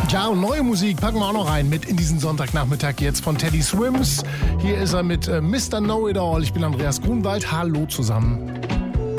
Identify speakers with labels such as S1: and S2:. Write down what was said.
S1: Ja, und neue Musik packen wir auch noch rein mit in diesen Sonntagnachmittag jetzt von Teddy Swims. Hier ist er mit Mr. Know-It-All. Ich bin Andreas Grunwald. Hallo zusammen.